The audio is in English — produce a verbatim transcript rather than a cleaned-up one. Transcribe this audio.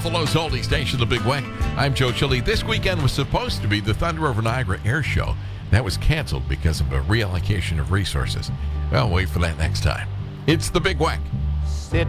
Buffalo's oldie station, The Big Weck. I'm Joe Chili. This weekend was supposed to be the Thunder Over Niagara Air Show. That was canceled because of a reallocation of resources. Well, wait for that next time. It's The Big Weck.